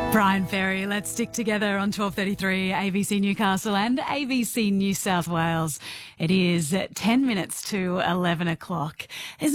Brian Ferry, let's stick together on 12:33 ABC Newcastle and ABC New South Wales. It is 10 minutes to 11 o'clock. There's